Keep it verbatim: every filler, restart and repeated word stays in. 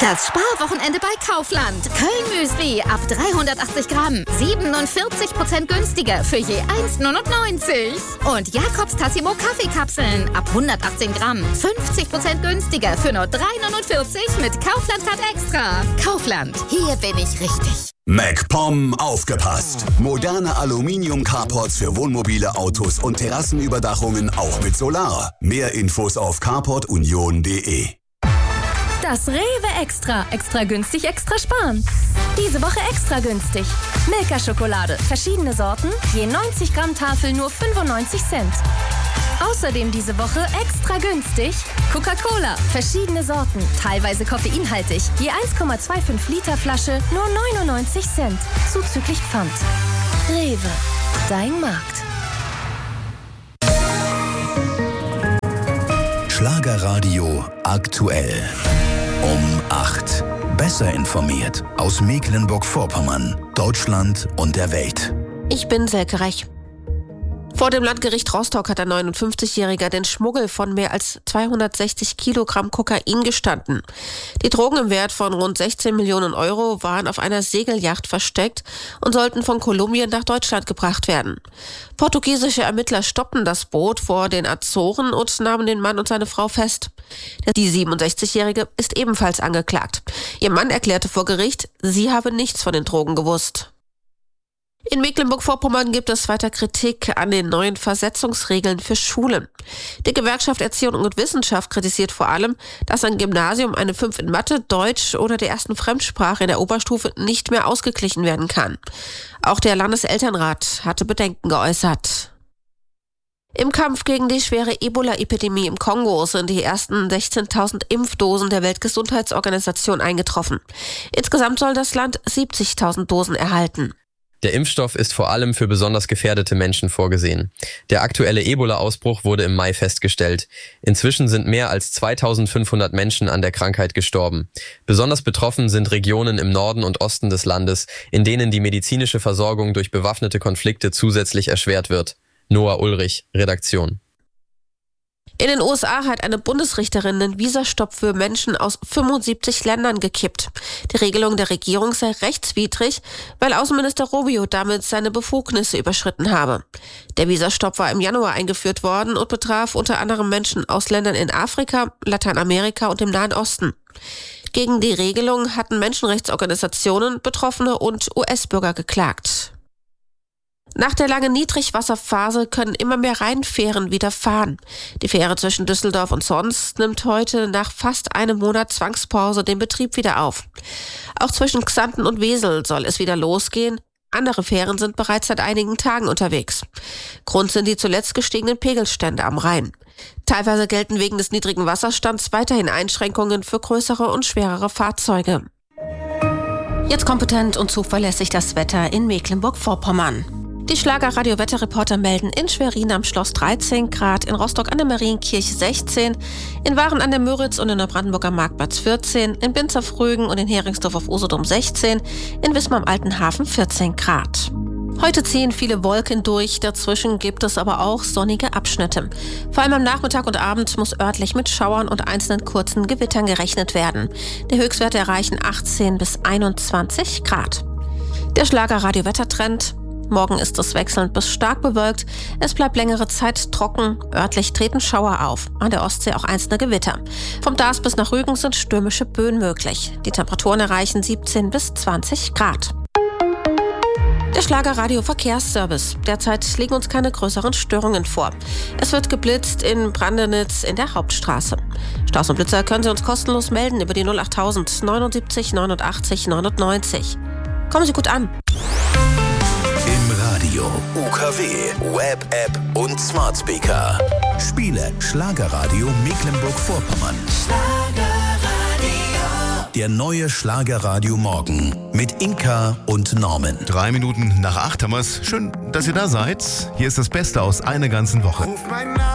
Das Sparwochenende bei Kaufland. Köln-Müsli ab dreihundertachtzig Gramm. siebenundvierzig Prozent günstiger für je eins Komma neunundneunzig. Und Jakobs Tassimo Kaffeekapseln ab hundertachtzehn Gramm. fünfzig Prozent günstiger für nur drei Komma neunundvierzig mit Kaufland-Card Extra. Kaufland, hier bin ich richtig. MacPom aufgepasst. Moderne Aluminium-Carports für Wohnmobile, Autos und Terrassenüberdachungen auch mit Solar. Mehr Infos auf carport union punkt de. Das Rewe Extra. Extra günstig, extra sparen. Diese Woche extra günstig. Milka-Schokolade. Verschiedene Sorten. Je neunzig Gramm Tafel nur fünfundneunzig Cent. Außerdem diese Woche extra günstig Coca-Cola. Verschiedene Sorten. Teilweise koffeinhaltig. Je eins Komma fünfundzwanzig Liter Flasche nur neunundneunzig Cent. Zuzüglich Pfand. Rewe. Dein Markt. Schlagerradio aktuell. Um acht. Besser informiert aus Mecklenburg-Vorpommern, Deutschland und der Welt. Ich bin Selke Rech. Vor dem Landgericht Rostock hat ein neunundfünfzigjähriger den Schmuggel von mehr als zweihundertsechzig Kilogramm Kokain gestanden. Die Drogen im Wert von rund sechzehn Millionen Euro waren auf einer Segelyacht versteckt und sollten von Kolumbien nach Deutschland gebracht werden. Portugiesische Ermittler stoppten das Boot vor den Azoren und nahmen den Mann und seine Frau fest. Die siebenundsechzigjährige ist ebenfalls angeklagt. Ihr Mann erklärte vor Gericht, sie habe nichts von den Drogen gewusst. In Mecklenburg-Vorpommern gibt es weiter Kritik an den neuen Versetzungsregeln für Schulen. Die Gewerkschaft Erziehung und Wissenschaft kritisiert vor allem, dass ein Gymnasium eine fünf in Mathe, Deutsch oder der ersten Fremdsprache in der Oberstufe nicht mehr ausgeglichen werden kann. Auch der Landeselternrat hatte Bedenken geäußert. Im Kampf gegen die schwere Ebola-Epidemie im Kongo sind die ersten sechzehntausend Impfdosen der Weltgesundheitsorganisation eingetroffen. Insgesamt soll das Land siebzigtausend Dosen erhalten. Der Impfstoff ist vor allem für besonders gefährdete Menschen vorgesehen. Der aktuelle Ebola-Ausbruch wurde im Mai festgestellt. Inzwischen sind mehr als zweitausendfünfhundert Menschen an der Krankheit gestorben. Besonders betroffen sind Regionen im Norden und Osten des Landes, in denen die medizinische Versorgung durch bewaffnete Konflikte zusätzlich erschwert wird. Noah Ulrich, Redaktion. In den U S A hat eine Bundesrichterin den Visastopp für Menschen aus fünfundsiebzig Ländern gekippt. Die Regelung der Regierung sei rechtswidrig, weil Außenminister Rubio damit seine Befugnisse überschritten habe. Der Visastopp war im Januar eingeführt worden und betraf unter anderem Menschen aus Ländern in Afrika, Lateinamerika und dem Nahen Osten. Gegen die Regelung hatten Menschenrechtsorganisationen, Betroffene und U S-Bürger geklagt. Nach der langen Niedrigwasserphase können immer mehr Rheinfähren wieder fahren. Die Fähre zwischen Düsseldorf und Zons nimmt heute nach fast einem Monat Zwangspause den Betrieb wieder auf. Auch zwischen Xanten und Wesel soll es wieder losgehen. Andere Fähren sind bereits seit einigen Tagen unterwegs. Grund sind die zuletzt gestiegenen Pegelstände am Rhein. Teilweise gelten wegen des niedrigen Wasserstands weiterhin Einschränkungen für größere und schwerere Fahrzeuge. Jetzt kompetent und zuverlässig das Wetter in Mecklenburg-Vorpommern. Die Schlager-Radio-Wetterreporter melden in Schwerin am Schloss dreizehn Grad, in Rostock an der Marienkirche sechzehn, in Waren an der Müritz und in der Brandenburger Marktplatz vierzehn, in Binzerfrögen und in Heringsdorf auf Usedom sechzehn, in Wismar am Alten Hafen vierzehn Grad. Heute ziehen viele Wolken durch, dazwischen gibt es aber auch sonnige Abschnitte. Vor allem am Nachmittag und Abend muss örtlich mit Schauern und einzelnen kurzen Gewittern gerechnet werden. Die Höchstwerte erreichen achtzehn bis einundzwanzig Grad. Der Schlager-Radio-Wettertrend. Morgen ist es wechselnd bis stark bewölkt. Es bleibt längere Zeit trocken. Örtlich treten Schauer auf. An der Ostsee auch einzelne Gewitter. Vom Darß bis nach Rügen sind stürmische Böen möglich. Die Temperaturen erreichen siebzehn bis zwanzig Grad. Der Schlager-Radio-Verkehrsservice. Derzeit liegen uns keine größeren Störungen vor. Es wird geblitzt in Brandenitz in der Hauptstraße. Staus und Blitzer können Sie uns kostenlos melden über die null achttausend neunundsiebzig neunundachtzig neunundneunzig. Kommen Sie gut an. Im Radio, U K W, Web, App und Smart Speaker. Spiele Schlagerradio Mecklenburg-Vorpommern. Der neue Schlagerradio Morgen mit Inka und Norman. Drei Minuten nach acht haben wir's. Schön, dass ihr da seid. Hier ist das Beste aus einer ganzen Woche.